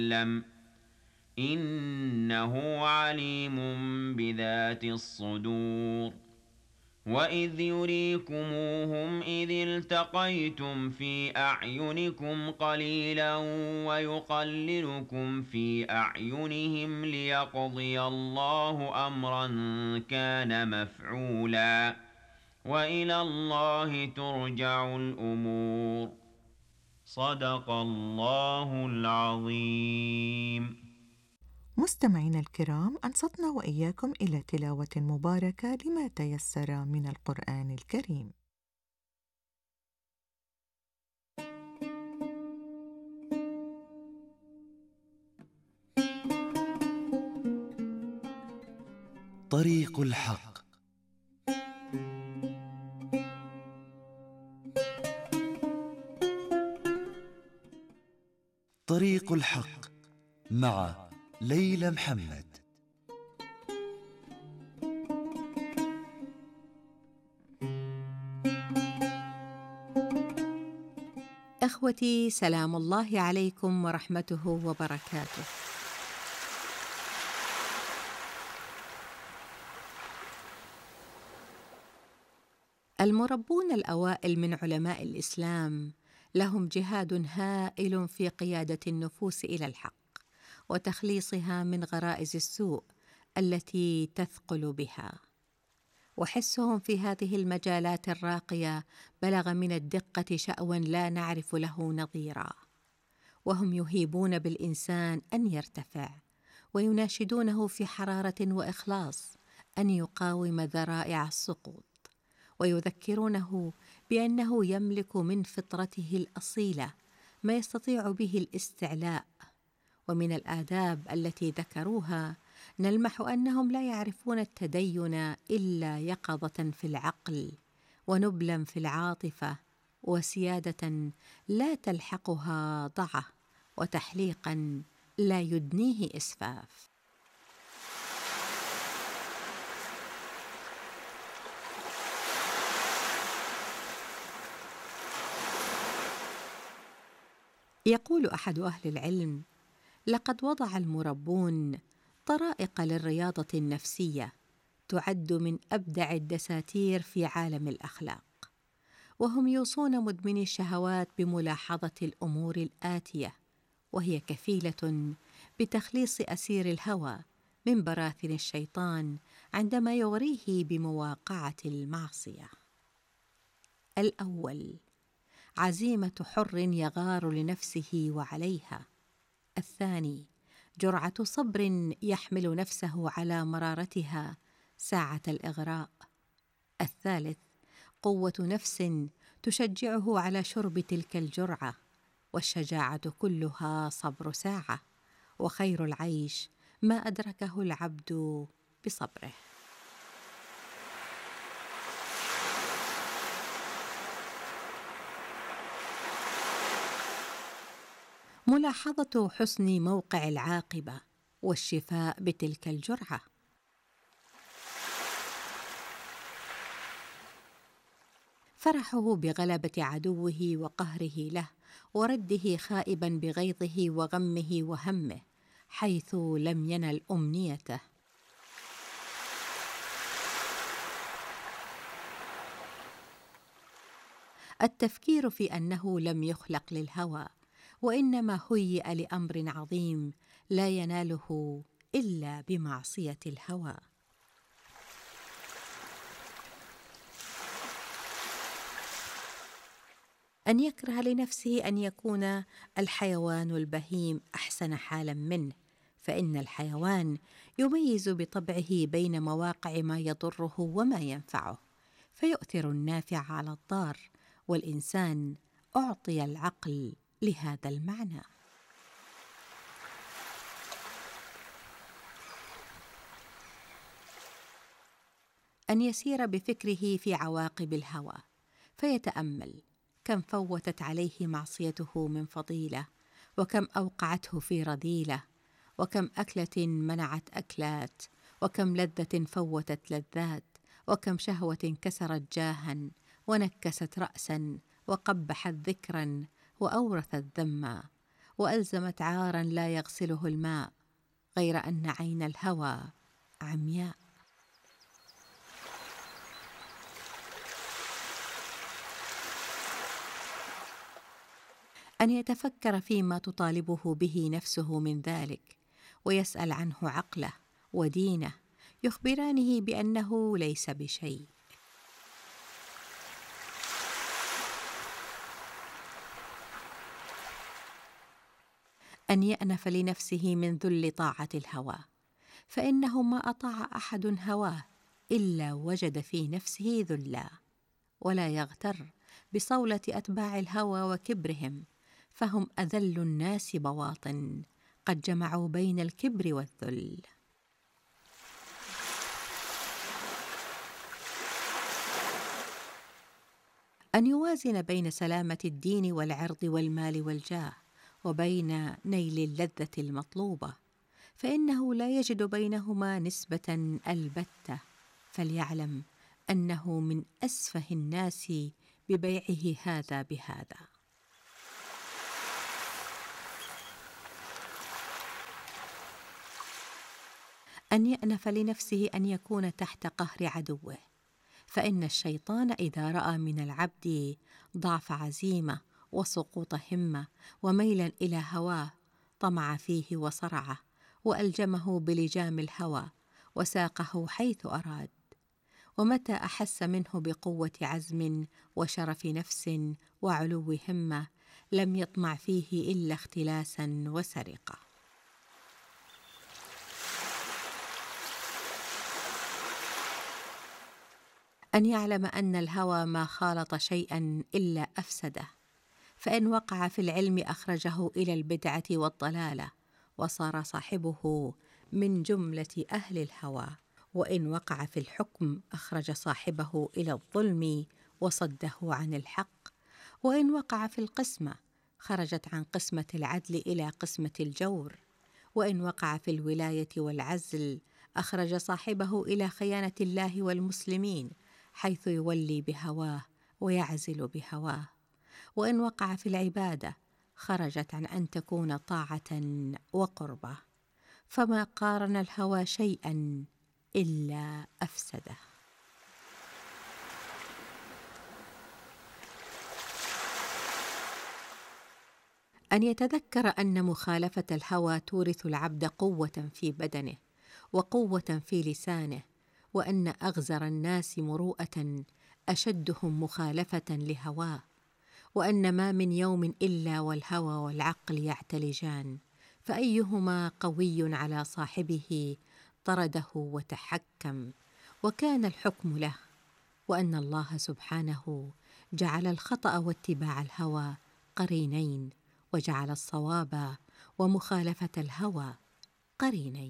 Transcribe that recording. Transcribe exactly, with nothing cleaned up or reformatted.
وسلم إنه عليم بذات الصدور وإذ يريكموهم إذ التقيتم في أعينكم قليلا ويقللكم في أعينهم ليقضي الله أمرا كان مفعولا وإلى الله ترجع الأمور صدق الله العظيم. مستمعينا الكرام، أنصتنا وإياكم إلى تلاوة مباركة لما تيسر من القرآن الكريم. طريق الحق. طريق الحق مع ليلى محمد. إخوتي، سلام الله عليكم ورحمته وبركاته. المربون الأوائل من علماء الإسلام لهم جهاد هائل في قيادة النفوس إلى الحق وتخليصها من غرائز السوء التي تثقل بها، وحسهم في هذه المجالات الراقية بلغ من الدقة شأوا لا نعرف له نظيرا، وهم يهيبون بالإنسان أن يرتفع ويناشدونه في حرارة وإخلاص أن يقاوم ذرائع السقوط، ويذكرونه بأنه يملك من فطرته الأصيلة ما يستطيع به الاستعلاء. ومن الآداب التي ذكروها نلمح أنهم لا يعرفون التدين إلا يقظة في العقل ونبلا في العاطفة وسيادة لا تلحقها ضعة وتحليقا لا يدنيه إسفاف. يقول أحد أهل العلم: لقد وضع المربون طرائق للرياضة النفسية تعد من أبدع الدساتير في عالم الأخلاق، وهم يوصون مدمني الشهوات بملاحظة الأمور الآتية، وهي كفيلة بتخليص أسير الهوى من براثن الشيطان عندما يغريه بمواقعة المعصية. الأول: عزيمة حر يغار لنفسه وعليها. الثاني: جرعة صبر يحمل نفسه على مرارتها ساعة الإغراء. الثالث: قوة نفس تشجعه على شرب تلك الجرعة. والشجاعة كلها صبر ساعة، وخير العيش ما أدركه العبد بصبره. ملاحظة حسن موقع العاقبة والشفاء بتلك الجرعة. فرحه بغلبة عدوه وقهره له ورده خائبا بغيظه وغمه وهمه حيث لم ينل أمنيته. التفكير في أنه لم يخلق للهوى، وإنما هيئ لأمر عظيم لا يناله إلا بمعصية الهوى. أن يكره لنفسه أن يكون الحيوان البهيم أحسن حالا منه، فإن الحيوان يميز بطبعه بين مواقع ما يضره وما ينفعه، فيؤثر النافع على الضار، والإنسان أعطي العقل لهذا المعنى. أن يسير بفكره في عواقب الهوى فيتأمل كم فوتت عليه معصيته من فضيلة، وكم أوقعته في رذيلة، وكم أكلة منعت أكلات، وكم لذة فوتت لذات، وكم شهوة كسرت جاها ونكست رأسا وقبحت ذكرا وأورثت ذما، وألزمت عارا لا يغسله الماء، غير أن عين الهوى عمياء. أن يتفكر فيما تطالبه به نفسه من ذلك، ويسأل عنه عقله ودينه، يخبرانه بأنه ليس بشيء. أن يأنف لنفسه من ذل طاعة الهوى، فإنه ما أطاع أحد هواه إلا وجد في نفسه ذلا، ولا يغتر بصولة أتباع الهوى وكبرهم، فهم أذل الناس بواطن، قد جمعوا بين الكبر والذل. أن يوازن بين سلامة الدين والعرض والمال والجاه، وبين نيل اللذة المطلوبة، فإنه لا يجد بينهما نسبة البتة، فليعلم أنه من أسفه الناس ببيعه هذا بهذا. أن يأنف لنفسه أن يكون تحت قهر عدوه، فإن الشيطان إذا رأى من العبد ضعف عزيمة وسقوط همة وميلا إلى هواه، طمع فيه وصرعه، وألجمه بلجام الهوى، وساقه حيث أراد. ومتى أحس منه بقوة عزم وشرف نفس وعلو همة، لم يطمع فيه إلا اختلاسا وسرقة. أن يعلم أن الهوى ما خالط شيئا إلا أفسده، فإن وقع في العلم أخرجه إلى البدعة والضلالة، وصار صاحبه من جملة أهل الهوى، وإن وقع في الحكم أخرج صاحبه إلى الظلم وصده عن الحق، وإن وقع في القسمة خرجت عن قسمة العدل إلى قسمة الجور، وإن وقع في الولاية والعزل أخرج صاحبه إلى خيانة الله والمسلمين، حيث يولي بهواه ويعزل بهواه، وإن وقع في العبادة خرجت عن أن تكون طاعة وقربة، فما قارن الهوى شيئا إلا أفسده. أن يتذكر أن مخالفة الهوى تورث العبد قوة في بدنه وقوة في لسانه، وأن أغزر الناس مروءة أشدهم مخالفة لهواه، وأن ما من يوم إلا والهوى والعقل يعتلجان، فأيهما قوي على صاحبه طرده وتحكم، وكان الحكم له، وأن الله سبحانه جعل الخطأ واتباع الهوى قرينين، وجعل الصواب ومخالفة الهوى قرينين.